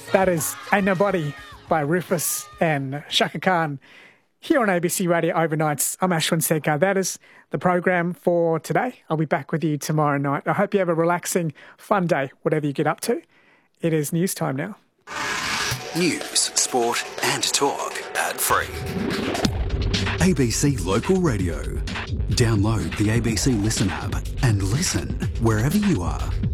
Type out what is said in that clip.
That is Ain't Nobody by Rufus and Shaka Khan here on ABC Radio Overnights. I'm Ashwin Sekar. That is the program for today. I'll be back with you tomorrow night. I hope you have a relaxing, fun day, whatever you get up to. It is news time now. News, sport and talk ad-free. ABC Local Radio. Download the ABC Listen app and listen wherever you are.